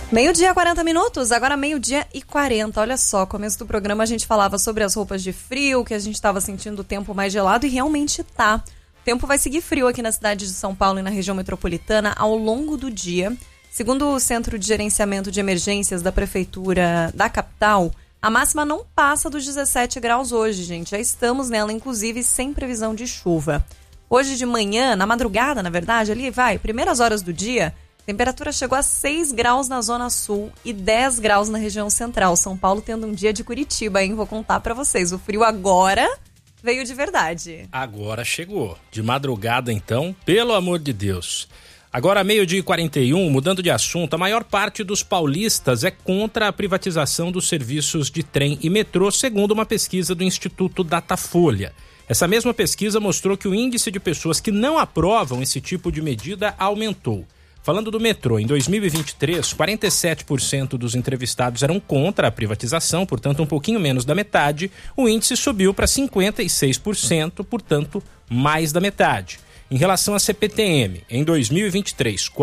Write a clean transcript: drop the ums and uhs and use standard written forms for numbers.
Meio-dia, 40 minutos, agora meio-dia e 40. Olha só, começo do programa a gente falava sobre as roupas de frio, que a gente estava sentindo o tempo mais gelado e realmente tá. O tempo vai seguir frio aqui na cidade de São Paulo e na região metropolitana ao longo do dia. Segundo o Centro de Gerenciamento de Emergências da Prefeitura da capital, a máxima não passa dos 17 graus hoje, gente. Já estamos nela, inclusive, sem previsão de chuva. Hoje de manhã, na madrugada, na verdade, primeiras horas do dia, a temperatura chegou a 6 graus na zona sul e 10 graus na região central. São Paulo tendo um dia de Curitiba, hein? Vou contar pra vocês. O frio agora veio de verdade. Agora chegou. De madrugada, então, pelo amor de Deus. Agora, meio-dia e 41, mudando de assunto, a maior parte dos paulistas é contra a privatização dos serviços de trem e metrô, segundo uma pesquisa do Instituto Datafolha. Essa mesma pesquisa mostrou que o índice de pessoas que não aprovam esse tipo de medida aumentou. Falando do metrô, em 2023, 47% dos entrevistados eram contra a privatização, portanto um pouquinho menos da metade. O índice subiu para 56%, portanto mais da metade. Em relação à CPTM, em 2023,